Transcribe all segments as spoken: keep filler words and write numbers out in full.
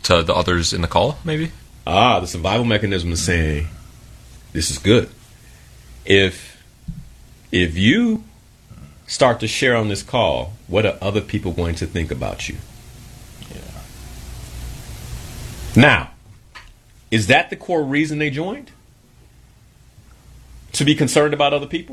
to the others in the call, maybe? Ah, the survival mechanism is saying, this is good. If if you start to share on this call, what are other people going to think about you? Yeah. Now, is that the core reason they joined? To be concerned about other people?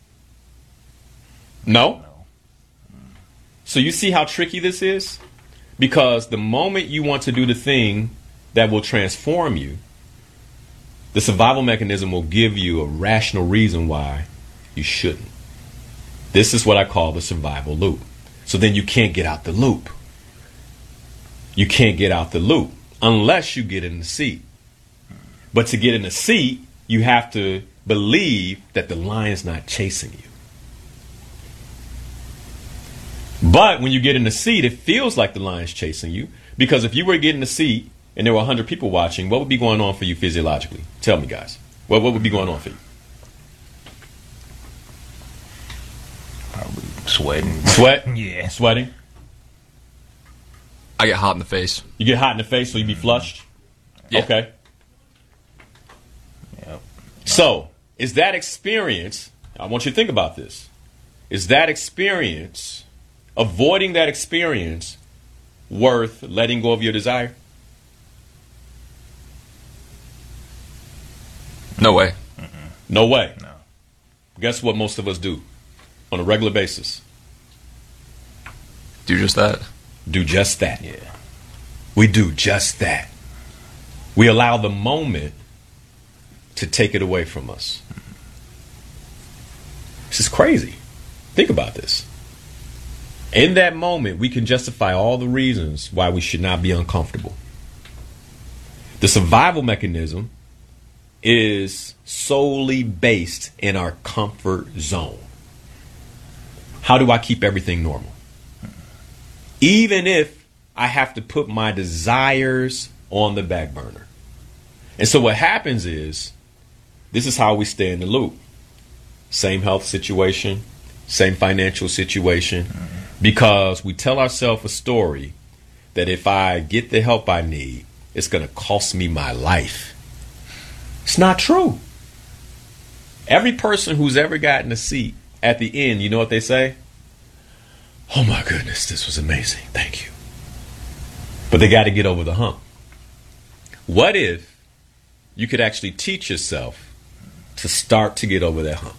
No? No. So you see how tricky this is? Because the moment you want to do the thing that will transform you, the survival mechanism will give you a rational reason why you shouldn't. This is what I call the survival loop. So then you can't get out the loop. You can't get out the loop unless you get in the seat. But to get in the seat, you have to believe that the lion's not chasing you. But when you get in the seat, it feels like the lion's chasing you. Because if you were getting the seat and there were one hundred people watching, what would be going on for you physiologically? Tell me, guys. What, what would be going on for you? Probably sweating. Sweat? Yeah. Sweating? I get hot in the face. You get hot in the face, so you be flushed? Yeah. Okay. Yep. So, is that experience, I want you to think about this, is that experience, avoiding that experience, worth letting go of your desire? No way. No way. No. Guess what most of us do on a regular basis? Do just that. Do just that. Yeah. We do just that. We allow the moment to take it away from us. This is crazy. Think about this. In that moment, we can justify all the reasons why we should not be uncomfortable. The survival mechanism is solely based in our comfort zone. How do I keep everything normal? Even if I have to put my desires on the back burner. And so what happens is, this is how we stay in the loop. Same health situation, same financial situation, because we tell ourselves a story that if I get the help I need, it's going to cost me my life. It's not true. Every person who's ever gotten a seat at the end, you know what they say? Oh my goodness, this was amazing. Thank you. But they got to get over the hump. What if you could actually teach yourself to start to get over that hump?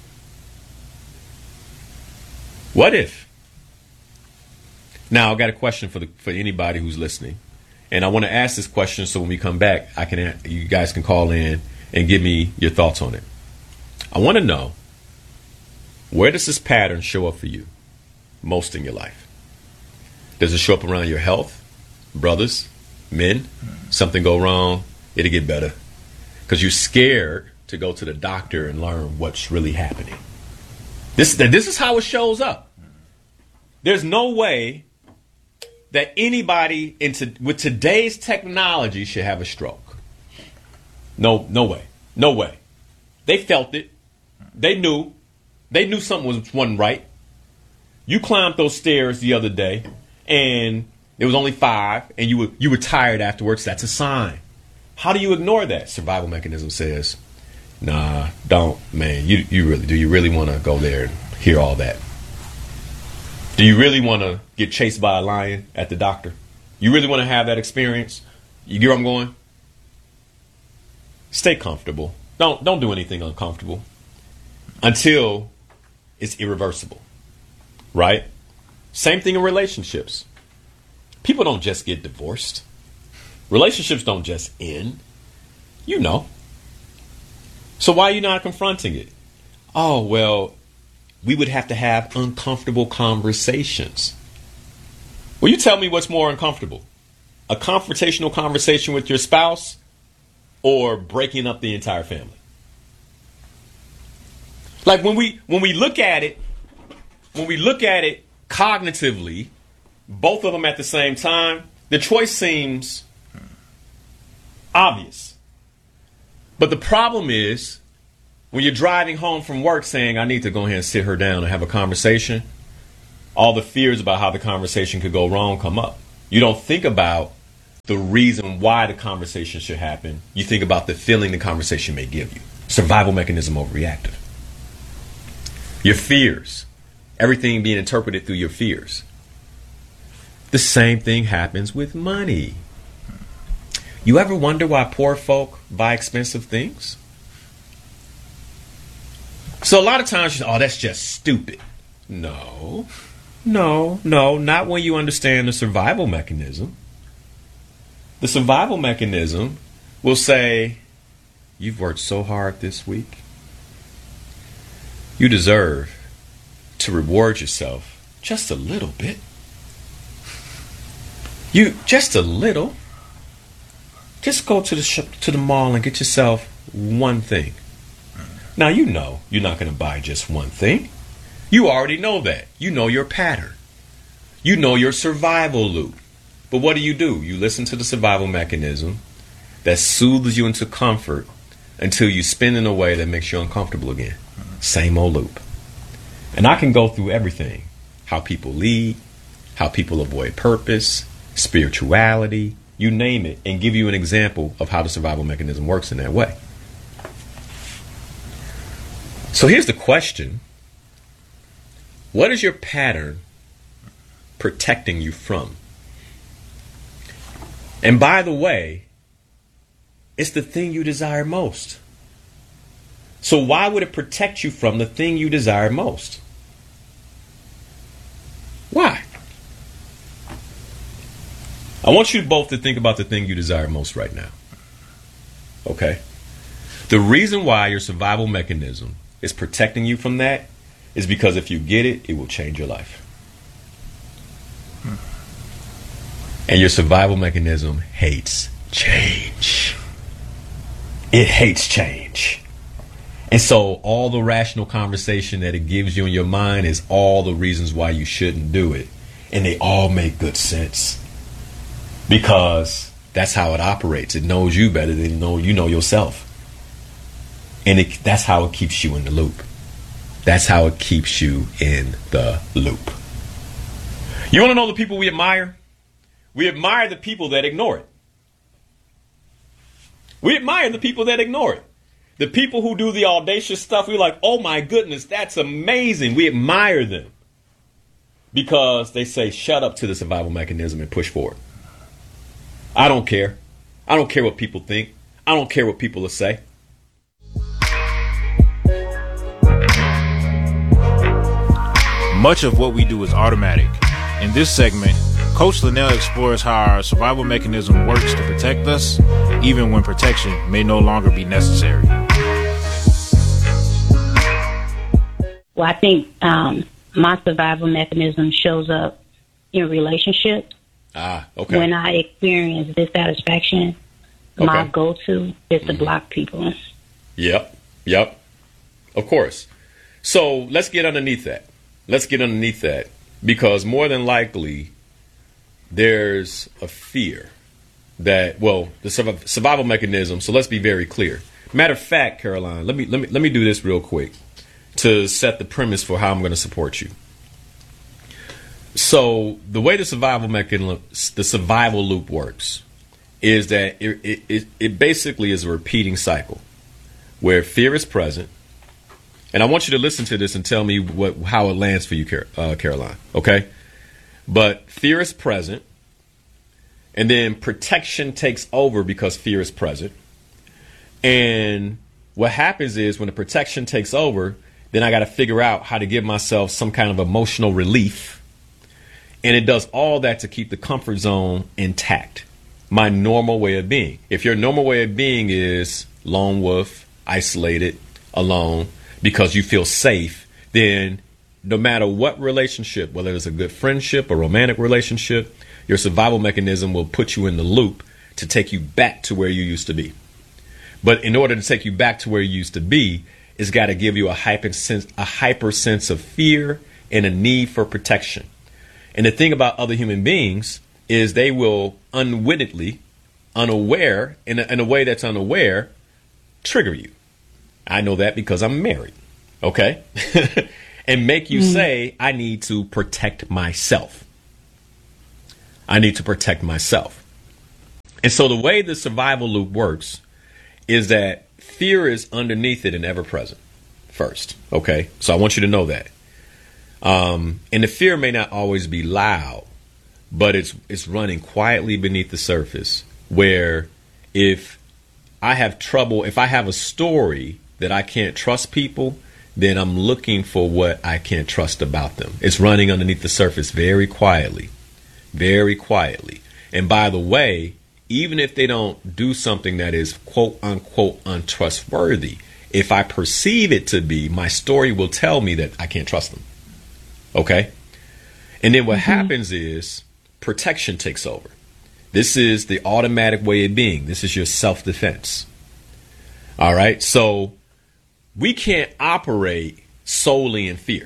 What if? Now, I've got a question for the for anybody who's listening. And I want to ask this question so when we come back, I can you guys can call in and give me your thoughts on it. I want to know, where does this pattern show up for you most in your life? Does it show up around your health? Brothers, men, something go wrong, it'll get better. Because you're scared to go to the doctor and learn what's really happening. This, this is how it shows up. There's no way that anybody into, with today's technology should have a stroke. No, no way. No way. They felt it. They knew. They knew something was wasn't right. You climbed those stairs the other day, and it was only five, and you were you were tired afterwards. That's a sign. How do you ignore that? Survival mechanism says, nah, don't, man. You you really do you really want to go there and hear all that? Do you really want to get chased by a lion at the doctor? You really want to have that experience? You get where I'm going? Stay comfortable. Don't don't do anything uncomfortable until it's irreversible. Right? Same thing in relationships. People don't just get divorced. Relationships don't just end. You know. So why are you not confronting it? Oh, well, we would have to have uncomfortable conversations. Will you tell me what's more uncomfortable? A confrontational conversation with your spouse or breaking up the entire family? Like when we when we look at it, when we look at it cognitively, both of them at the same time, the choice seems obvious. But the problem is, when you're driving home from work saying, I need to go ahead and sit her down and have a conversation, all the fears about how the conversation could go wrong come up. You don't think about the reason why the conversation should happen, you think about the feeling the conversation may give you. Survival mechanism overreactive. Your fears, everything being interpreted through your fears. The same thing happens with money. You ever wonder why poor folk buy expensive things? So a lot of times, you say, oh, that's just stupid. No, no, no, not when you understand the survival mechanism. The survival mechanism will say, you've worked so hard this week. You deserve to reward yourself just a little bit. You, just a little. Just go to the sh- to the mall and get yourself one thing. Now, you know you're not going to buy just one thing. You already know that. You know your pattern. You know your survival loop. But what do you do? You listen to the survival mechanism that soothes you into comfort until you spin in a way that makes you uncomfortable again. Same old loop. And I can go through everything. How people lead, how people avoid purpose, spirituality, you name it, and give you an example of how the survival mechanism works in that way. So here's the question. What is your pattern protecting you from? And by the way, it's the thing you desire most. So why would it protect you from the thing you desire most? Why? I want you both to think about the thing you desire most right now. Okay? The reason why your survival mechanism is protecting you from that is because if you get it, it will change your life. And your survival mechanism hates change. It hates change. And so all the rational conversation that it gives you in your mind is all the reasons why you shouldn't do it. And they all make good sense. Because that's how it operates. It knows you better than you know, you know yourself. And it, that's how it keeps you in the loop. That's how it keeps you in the loop. You want to know the people we admire? We admire the people that ignore it. We admire the people that ignore it. The people who do the audacious stuff, we're like, oh my goodness, that's amazing. We admire them. Because they say, shut up to the survival mechanism and push forward. I don't care. I don't care what people think. I don't care what people will say. Much of what we do is automatic. In this segment, Coach Linnell explores how our survival mechanism works to protect us, even when protection may no longer be necessary. Well, I think um, my survival mechanism shows up in relationships. Ah, okay. When I experience dissatisfaction, Okay. my go-to is to Mm-hmm. block people. Yep. Yep. Of course. So let's get underneath that. Let's get underneath that. Because more than likely, there's a fear that, well, the surv- survival mechanism. So let's be very clear. Matter of fact, Caroline, let me let me let me do this real quick to set the premise for how I'm going to support you. So the way the survival mechanism, the survival loop works, is that it, it, it, it basically is a repeating cycle where fear is present. And I want you to listen to this and tell me what how it lands for you, Car- uh, Caroline. Okay? But fear is present. And then protection takes over because fear is present. And what happens is when the protection takes over, then I got to figure out how to give myself some kind of emotional relief. And it does all that to keep the comfort zone intact. My normal way of being. If your normal way of being is lone wolf, isolated, alone, because you feel safe, then no matter what relationship, whether it's a good friendship or romantic relationship, your survival mechanism will put you in the loop to take you back to where you used to be. But in order to take you back to where you used to be, it's got to give you a hyper sense, a hyper sense of fear and a need for protection. And the thing about other human beings is they will unwittingly, unaware, in a, in a way that's unaware, trigger you. I know that because I'm married. Okay? And make you mm. say, I need to protect myself. I need to protect myself. And so the way the survival loop works is that fear is underneath it and ever present first. Okay. So I want you to know that. Um, and the fear may not always be loud, but it's it's running quietly beneath the surface, where if I have trouble, if I have a story that I can't trust people, then I'm looking for what I can't trust about them. It's running underneath the surface very quietly, very quietly. And by the way, even if they don't do something that is quote unquote untrustworthy, if I perceive it to be, my story will tell me that I can't trust them. Okay. And then what mm-hmm. happens is protection takes over. This is the automatic way of being. This is your self-defense. All right. So we can't operate solely in fear.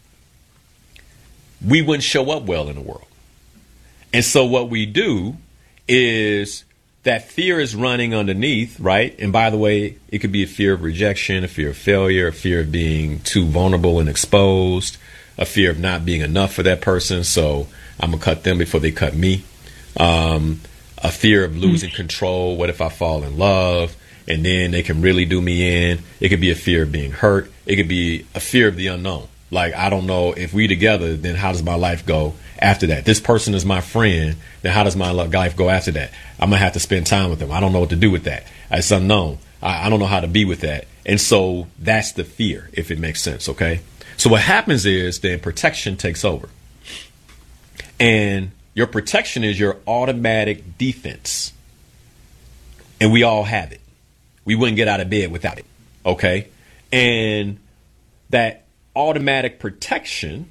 We wouldn't show up well in the world. And so what we do is that fear is running underneath, right? And by the way, it could be a fear of rejection, a fear of failure, a fear of being too vulnerable and exposed, a fear of not being enough for that person, so I'm going to cut them before they cut me. Um, a fear of losing control. What if I fall in love and then they can really do me in? It could be a fear of being hurt. It could be a fear of the unknown. Like, I don't know if we together, then how does my life go after that? This person is my friend. Then how does my life go after that? I'm going to have to spend time with them. I don't know what to do with that. It's unknown. I, I don't know how to be with that. And so that's the fear, if it makes sense. Okay. So what happens is then protection takes over. And your protection is your automatic defense. And we all have it. We wouldn't get out of bed without it. Okay. And that automatic protection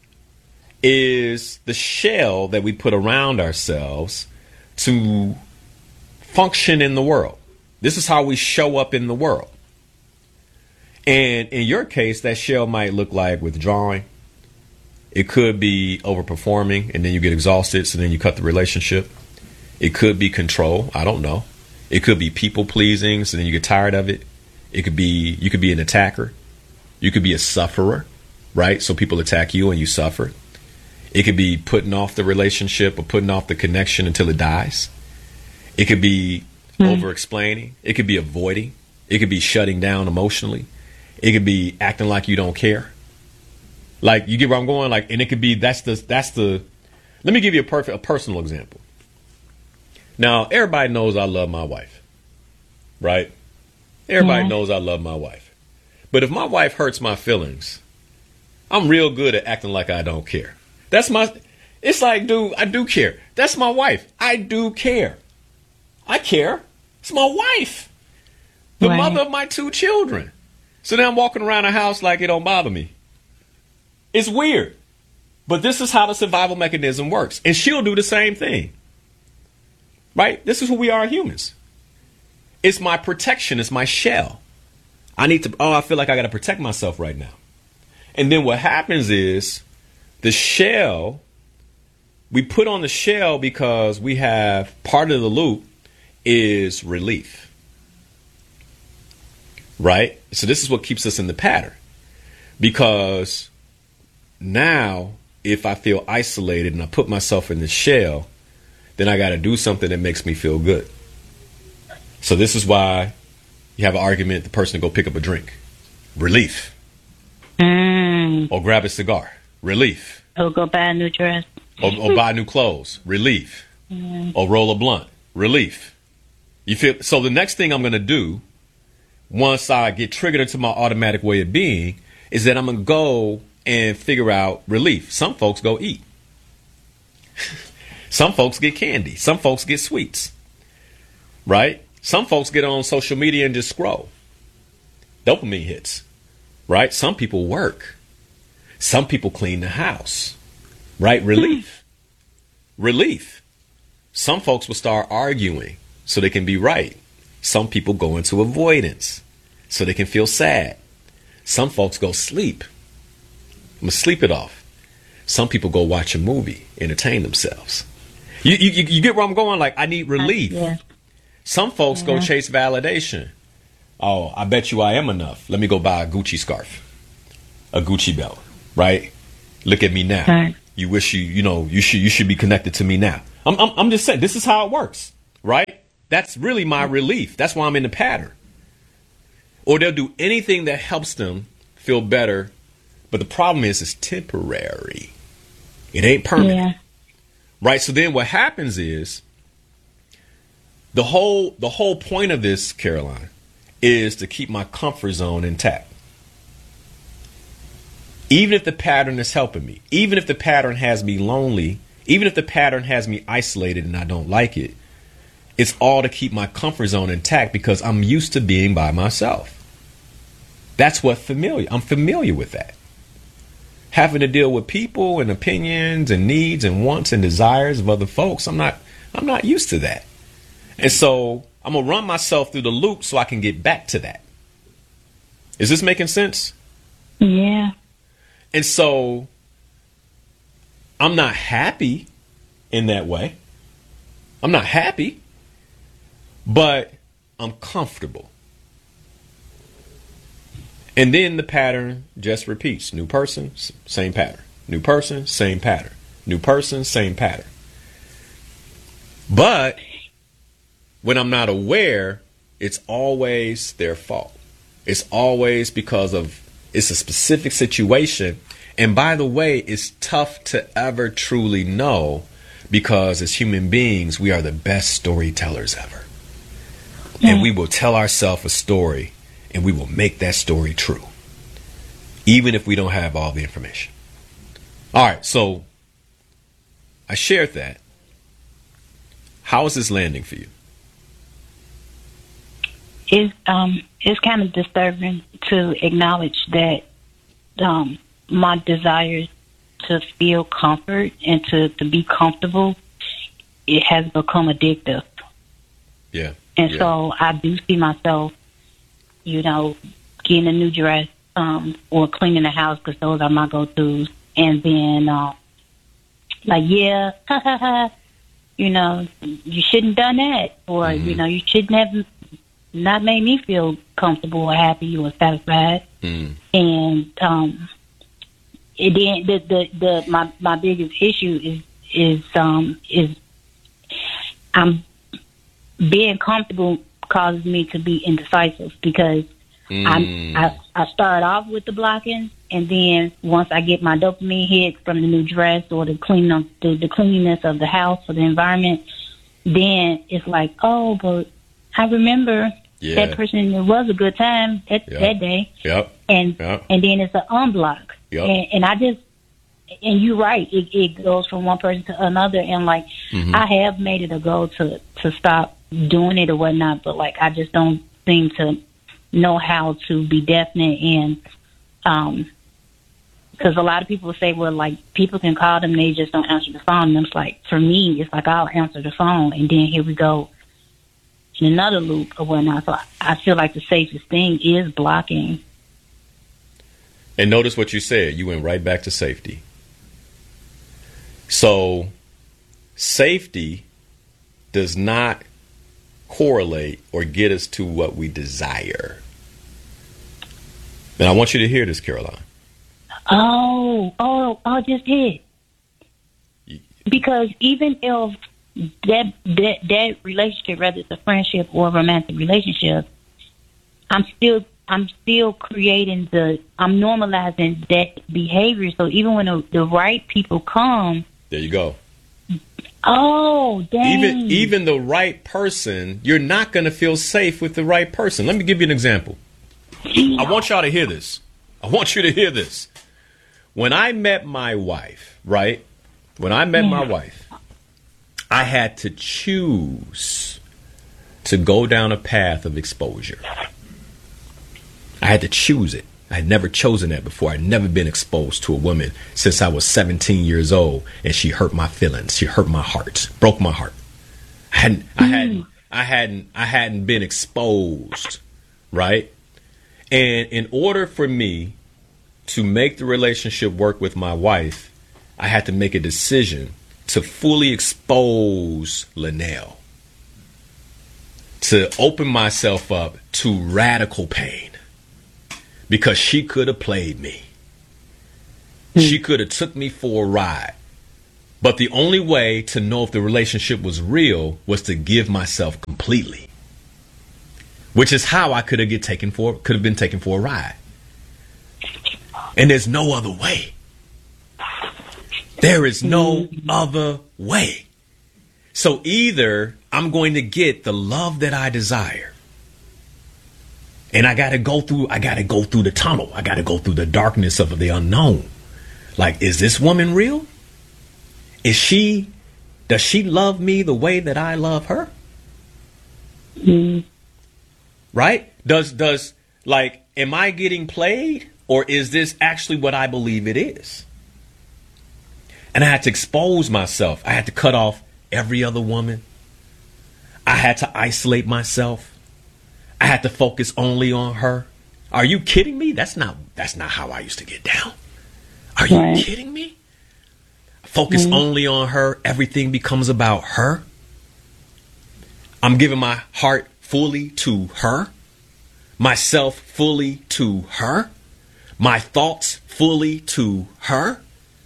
is the shell that we put around ourselves to function in the world. This is how we show up in the world. And in your case, that shell might look like withdrawing. It could be overperforming and then you get exhausted, so then you cut the relationship. It could be control. I don't know. It could be people pleasing, so then you get tired of it. It could be, you could be an attacker. You could be a sufferer, right? So people attack you and you suffer. It could be putting off the relationship or putting off the connection until it dies. It could be mm. over explaining. It could be avoiding. It could be shutting down emotionally. It could be acting like you don't care. Like, you get where I'm going? Like, and it could be, that's the, that's the, let me give you a perfect, a personal example. Now, everybody knows I love my wife, right? Everybody yeah. knows I love my wife. But if my wife hurts my feelings, I'm real good at acting like I don't care. That's my, it's like, dude, I do care. That's my wife. I do care. I care. It's my wife. The right. mother of my two children. So then I'm walking around the house like it don't bother me. It's weird. But this is how the survival mechanism works. And she'll do the same thing. Right? This is who we are, humans. It's my protection. It's my shell. I need to, oh, I feel like I got to protect myself right now. And then what happens is the shell, we put on the shell because we have part of the loop is relief. Right? So this is what keeps us in the pattern. Because now, if I feel isolated and I put myself in the shell, then I got to do something that makes me feel good. So this is why you have an argument, the person to go pick up a drink. Relief. Mm. Or grab a cigar. Relief. Or go buy a new dress. Or, or buy new clothes. Relief. Mm. Or roll a blunt. Relief. You feel? So the next thing I'm going to do, once I get triggered into my automatic way of being, is that I'm going to go and figure out relief. Some folks go eat. Some folks get candy. Some folks get sweets. Right? Some folks get on social media and just scroll. Dopamine hits. Right? Some people work. Some people clean the house. Right? Relief. Relief. Some folks will start arguing so they can be right. Some people go into avoidance so they can feel sad. Some folks go sleep. I'm going to sleep it off. Some people go watch a movie, entertain themselves. You, you, you get where I'm going? Like, I need relief. Yeah. Some folks yeah. go chase validation. Oh, I bet you I am enough. Let me go buy a Gucci scarf, a Gucci belt, right? Look at me now. Right. You wish you, you know, you should, you should be connected to me now. I'm, I'm, I'm just saying, this is how it works, right? That's really my relief. That's why I'm in the pattern. Or they'll do anything that helps them feel better. But the problem is it's temporary. It ain't permanent. Yeah. Right? So then what happens is the whole the whole point of this, Caroline, is to keep my comfort zone intact. Even if the pattern is helping me, even if the pattern has me lonely, even if the pattern has me isolated and I don't like it, it's all to keep my comfort zone intact because I'm used to being by myself. That's what familiar. I'm familiar with that. Having to deal with people and opinions and needs and wants and desires of other folks. I'm not I'm not used to that. And so I'm going to run myself through the loop so I can get back to that. Is this making sense? Yeah. And so I'm not happy in that way. I'm not happy, but I'm comfortable. And then the pattern just repeats. New person, same pattern. New person, same pattern. New person, same pattern. But when I'm not aware, it's always their fault. It's always because of, it's a specific situation. And by the way, it's tough to ever truly know because as human beings, we are the best storytellers ever. Yeah. And we will tell ourselves a story and we will make that story true, even if we don't have all the information. All right, so I shared that. How is this landing for you? It's um it's kind of disturbing to acknowledge that um my desire to feel comfort and to, to be comfortable, it has become addictive. Yeah. And yeah. so I do see myself, you know, getting a new dress um, or cleaning the house because those are my go-tos. And then, uh, like, yeah, ha, ha, ha, you know, you shouldn't have done that. Or, mm-hmm. you know, you shouldn't have not made me feel comfortable or happy or satisfied. Mm. And um, it then the, the, the, my, my biggest issue is, is, um, is I'm being comfortable causes me to be indecisive because mm. I, I I start off with the blocking, and then once I get my dopamine hit from the new dress or the clean of, the, the cleanliness of the house or the environment, then it's like, oh, but I remember yeah. that person. It was a good time that, yep. that day, yep. and yep. and then it's an unblock, yep. and, and I just. And you're right, it, it goes from one person to another. And, like, mm-hmm. I have made it a goal to, to stop doing it or whatnot, but, like, I just don't seem to know how to be definite. And um, because a lot of people say, well, like, people can call them, they just don't answer the phone. And it's like, for me, it's like I'll answer the phone, and then here we go in another loop or whatnot. So I feel like the safest thing is blocking. And notice what you said. You went right back to safety. So safety does not correlate or get us to what we desire. And I want you to hear this, Caroline. Oh, oh, I just did. Because even if that, that that relationship, whether it's a friendship or a romantic relationship, I'm still I'm still creating the I'm normalizing that behavior. So even when the, the right people come. There you go. Oh, dang. Even even the right person, you're not going to feel safe with the right person. Let me give you an example. Yeah. I want y'all to hear this. I want you to hear this. When I met my wife, right? When I met yeah. my wife, I had to choose to go down a path of exposure. I had to choose it. I had never chosen that before. I'd never been exposed to a woman since I was seventeen years old, and she hurt my feelings. She hurt my heart, broke my heart. I hadn't, mm. I hadn't, I hadn't, I hadn't been exposed, right? And in order for me to make the relationship work with my wife, I had to make a decision to fully expose Linnell, to open myself up to radical pain. Because she could have played me. Mm. She could have took me for a ride. But the only way to know if the relationship was real was to give myself completely, which is how I could have get taken for could have been taken for a ride. And there's no other way. There is no other way. So either I'm going to get the love that I desire, and I got to go through, I got to go through the tunnel. I got to go through the darkness of the unknown. Like, is this woman real? Is she, does she love me the way that I love her? Mm. Right? Does, does, like, am I getting played, or is this actually what I believe it is? And I had to expose myself. I had to cut off every other woman. I had to isolate myself. I had to focus only on her. Are you kidding me? That's not, that's not how I used to get down. Are you Right. kidding me? Focus Mhm. only on her. Everything becomes about her. I'm giving my heart fully to her. Myself fully to her. My thoughts fully to her.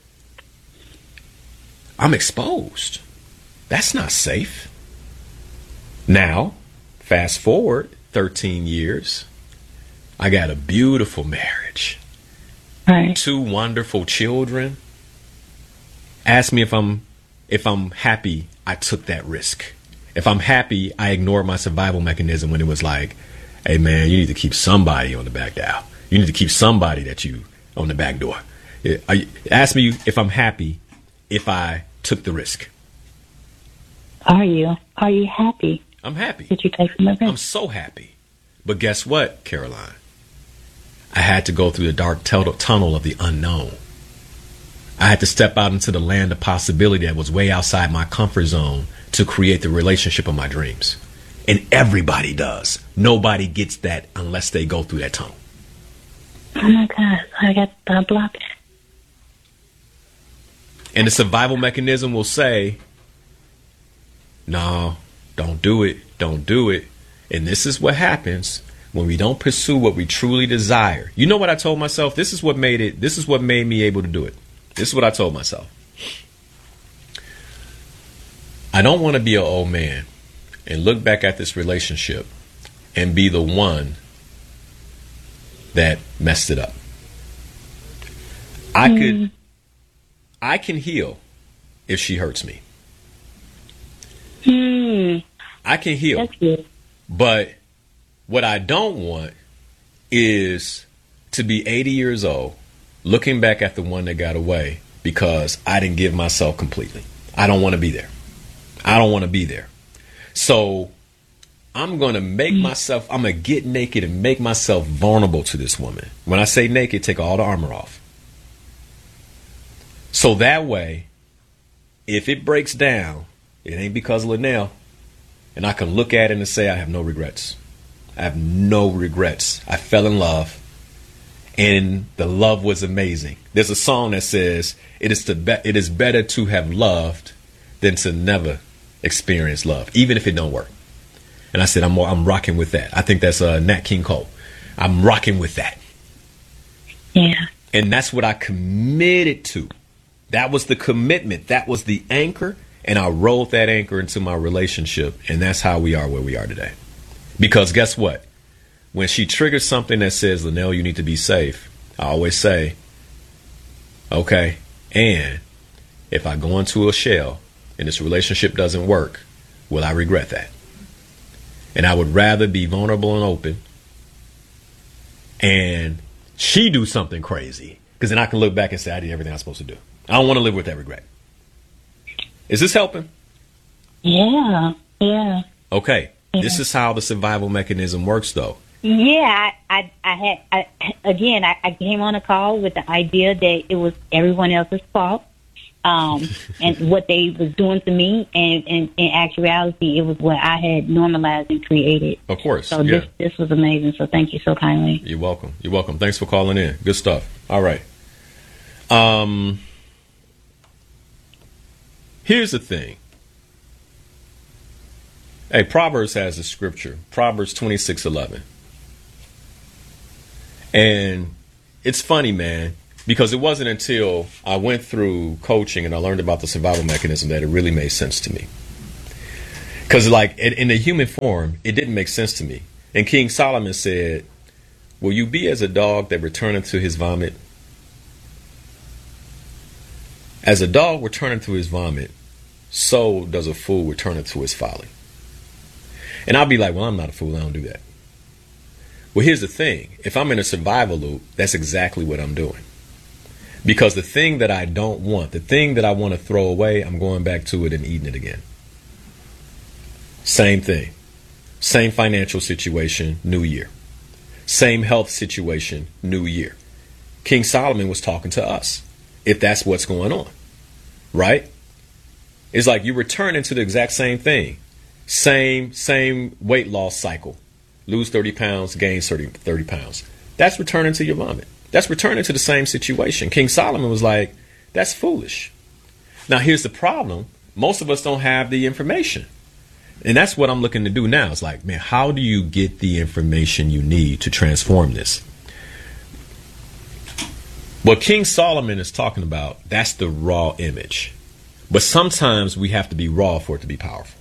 I'm exposed. That's not safe. Now, fast forward thirteen years. I got a beautiful marriage. Right. Two wonderful children. Ask me if I'm if I'm happy I took that risk. If I'm happy I ignored my survival mechanism when it was like, hey man, you need to keep somebody on the back dial. You need to keep somebody that you on the back door. It- are you- Ask me if I'm happy if I took the risk. Are you? Are you happy I'm happy. that you take the I'm risk? so happy. But guess what, Caroline? I had to go through the dark tel- tunnel of the unknown. I had to step out into the land of possibility that was way outside my comfort zone to create the relationship of my dreams. And everybody does. Nobody gets that unless they go through that tunnel. Oh my God! I got the block. And the survival mechanism will say, no, don't do it. Don't do it. And this is what happens when we don't pursue what we truly desire. You know what I told myself? This is what made it. This is what made me able to do it. This is what I told myself. I don't want to be an old man and look back at this relationship and be the one that messed it up. I could, I can heal if she hurts me. Hmm. I can heal. That's good. But what I don't want is to be eighty years old, looking back at the one that got away because I didn't give myself completely. I don't want to be there. I don't want to be there. So I'm going to make myself, I'm going to get naked and make myself vulnerable to this woman. When I say naked, take all the armor off. So that way, if it breaks down, it ain't because of Linnell. And I can look at it and say, I have no regrets. I have no regrets. I fell in love. And the love was amazing. There's a song that says, it is, to be- it is better to have loved than to never experience love, even if it don't work. And I said, I'm I'm rocking with that. I think that's uh, Nat King Cole. I'm rocking with that. Yeah. And that's what I committed to. That was the commitment. That was the anchor. And I rolled that anchor into my relationship. And that's how we are where we are today. Because guess what? When she triggers something that says, Linnell, you need to be safe, I always say, okay, and if I go into a shell and this relationship doesn't work, will I regret that? And I would rather be vulnerable and open and she do something crazy, because then I can look back and say, I did everything I was supposed to do. I don't want to live with that regret. Is this helping? Yeah. Yeah. Okay. Yeah. This is how the survival mechanism works, though. Yeah, I, I, I had, I, again, I, I came on a call with the idea that it was everyone else's fault, um, and what they was doing to me, and, and in actuality, it was what I had normalized and created. Of course. So Yeah. this, this was amazing. So thank you so kindly. You're welcome. You're welcome. Thanks for calling in. Good stuff. All right. Um, here's the thing. Hey, Proverbs has a scripture, Proverbs twenty-six eleven. And it's funny, man. because it wasn't until I went through coaching and I learned about the survival mechanism that it really made sense to me. Because, like, in, in the human form, it didn't make sense to me. And King Solomon said, will you be as a dog that returneth to his vomit? As a dog returneth to his vomit, so does a fool returneth to his folly. And I'll be like, well, I'm not a fool. I don't do that. Well, here's the thing. If I'm in a survival loop, that's exactly what I'm doing. Because the thing that I don't want, the thing that I want to throw away, I'm going back to it and eating it again. Same thing. Same financial situation, new year. Same health situation, new year. King Solomon was talking to us, if that's what's going on, right? It's like you return into the exact same thing. Same, same weight loss cycle. Lose thirty pounds, gain thirty pounds. That's returning to your vomit. That's returning to the same situation. King Solomon was like, that's foolish. Now, here's the problem. Most of us don't have the information. And that's what I'm looking to do now. It's like, man, how do you get the information you need to transform this? What King Solomon is talking about, that's the raw image. But sometimes we have to be raw for it to be powerful.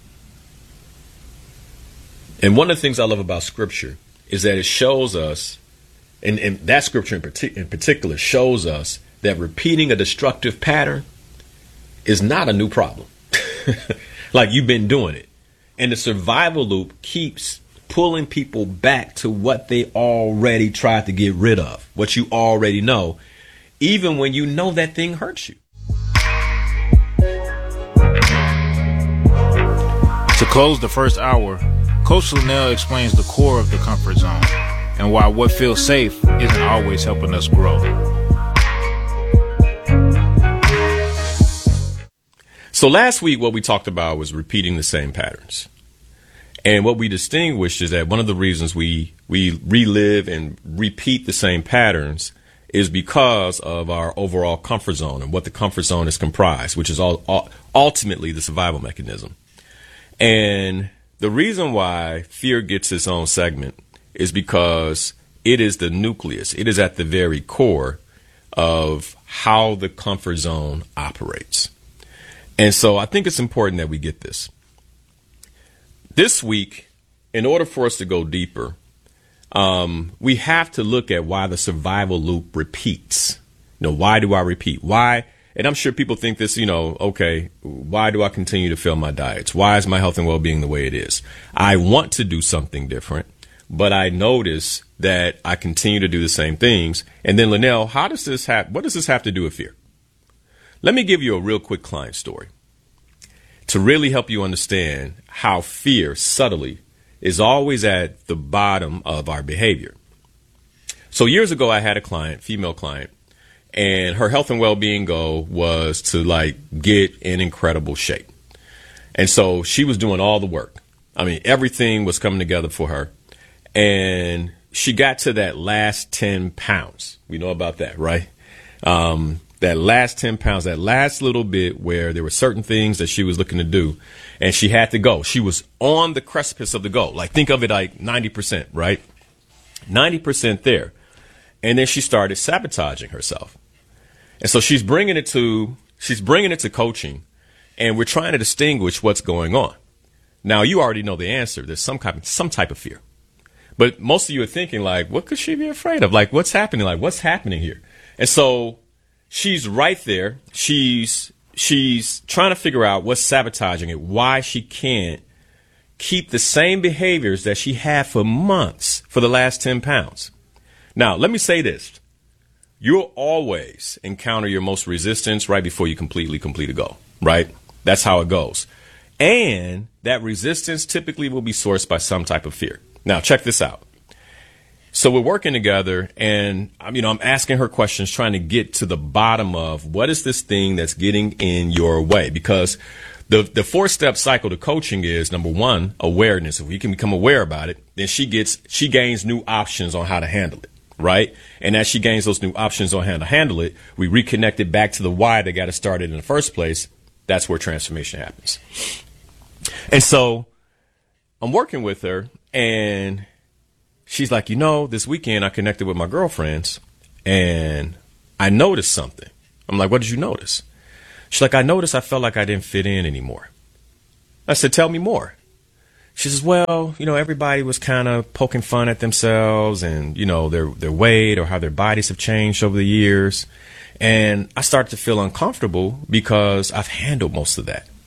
And one of the things I love about Scripture is that it shows us, and, and that Scripture in, partic- in particular shows us that repeating a destructive pattern is not a new problem. Like, you've been doing it. And the survival loop keeps pulling people back to what they already tried to get rid of, what you already know, even when you know that thing hurts you. To close the first hour, Coach Linnell explains the core of the comfort zone and why what feels safe isn't always helping us grow. So last week, what we talked about was repeating the same patterns. And what we distinguished is that one of the reasons we, we relive and repeat the same patterns is because of our overall comfort zone and what the comfort zone is comprised, which is all, all, ultimately the survival mechanism. And the reason why fear gets its own segment is because it is the nucleus. It is at the very core of how the comfort zone operates. And so I think it's important that we get this. This week, in order for us to go deeper, um, we have to look at why the survival loop repeats. You know, why do I repeat? Why? And I'm sure people think this, you know, okay, why do I continue to fail my diets? Why is my health and well-being the way it is? I want to do something different, but I notice that I continue to do the same things. And then, Linnell, how does this have, what does this have to do with fear? Let me give you a real quick client story to really help you understand how fear subtly is always at the bottom of our behavior. So years ago, I had a client, female client, and her health and well-being goal was to like get in incredible shape. And so she was doing all the work. I mean, everything was coming together for her. And she got to that last ten pounds. We know about that, right? Um, that last ten pounds, that last little bit where there were certain things that she was looking to do and she had to go. She was on the precipice of the goal. Like, think of it like ninety percent, right? ninety percent there. And then she started sabotaging herself. And so she's bringing it to, she's bringing it to coaching, and we're trying to distinguish what's going on. Now, you already know the answer. There's some kind of, some type of fear. But most of you are thinking, like, what could she be afraid of? Like, what's happening? Like, what's happening here? And so she's right there. She's she's trying to figure out what's sabotaging it, why she can't keep the same behaviors that she had for months for the last ten pounds. Now, let me say this. You'll always encounter your most resistance right before you completely complete a goal, right? That's how it goes. And that resistance typically will be sourced by some type of fear. Now, check this out. So we're working together, and you know, I'm asking her questions, trying to get to the bottom of what is this thing that's getting in your way? Because the the four-step cycle to coaching is, number one, awareness. If we can become aware about it, then she gets she gains new options on how to handle it, right? And as she gains those new options on how to handle it, we reconnect it back to the why that got it started in the first place. That's where transformation happens. And so I'm working with her, and she's like, you know, this weekend I connected with my girlfriends, and I noticed something. I'm like, what did you notice? She's like, I noticed I felt like I didn't fit in anymore. I said, tell me more. She says, well, you know, everybody was kind of poking fun at themselves and, you know, their their weight or how their bodies have changed over the years. And I started to feel uncomfortable because I've handled most of that.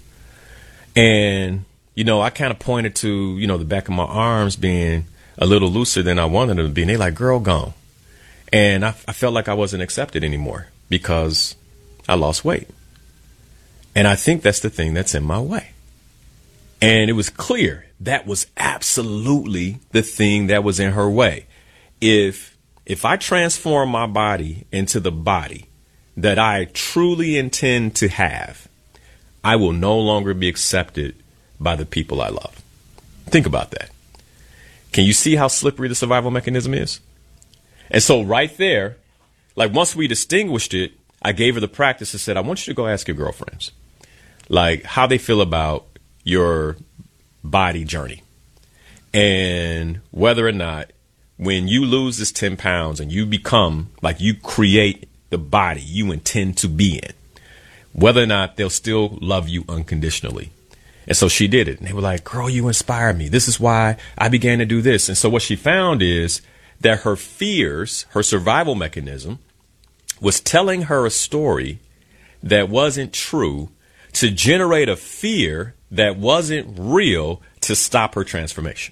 And, you know, I kind of pointed to, you know, the back of my arms being a little looser than I wanted them to be. And they like, girl, gone. And I, I felt like I wasn't accepted anymore because I lost weight. And I think that's the thing that's in my way. And it was clear that was absolutely the thing that was in her way. If if I transform my body into the body that I truly intend to have, I will no longer be accepted by the people I love. Think about that. Can you see how slippery the survival mechanism is? And so right there, like once we distinguished it, I gave her the practice and said, I want you to go ask your girlfriends, like how they feel about your body journey and whether or not when you lose this ten pounds and you become like you create the body you intend to be in, whether or not they'll still love you unconditionally. And so she did it. And they were like, girl, you inspire me. This is why I began to do this. And so what she found is that her fears, her survival mechanism, was telling her a story that wasn't true to generate a fear that wasn't real to stop her transformation.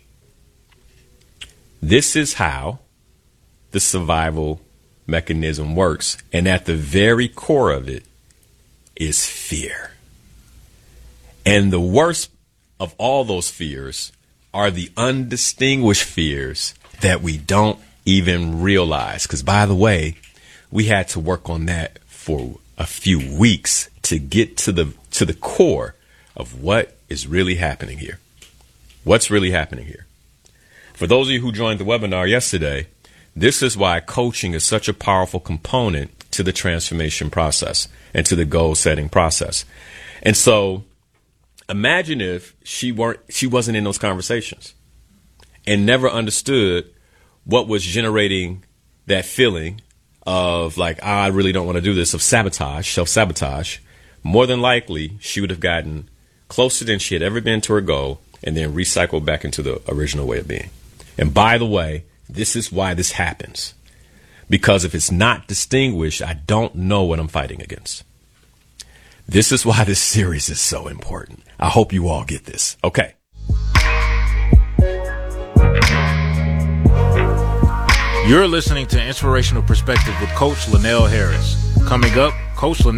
This is how the survival mechanism works. And at the very core of it is fear. And the worst of all those fears are the undistinguished fears that we don't even realize. Because, by the way, we had to work on that for a few weeks to get to the to the core of what is really happening here. What's really happening here? For those of you who joined the webinar yesterday, this is why coaching is such a powerful component to the transformation process and to the goal setting process. And so imagine if she weren't she wasn't in those conversations and never understood what was generating that feeling of like, oh, I really don't want to do this, of sabotage, self-sabotage. More than likely, she would have gotten closer than she had ever been to her goal and then recycled back into the original way of being. And by the way, this is why this happens. Because if it's not distinguished, I don't know what I'm fighting against. This is why this series is so important. I hope you all get this. Okay. You're listening to Inspirational Perspective with Coach Linnell Harris. Coming up, Coach Linnell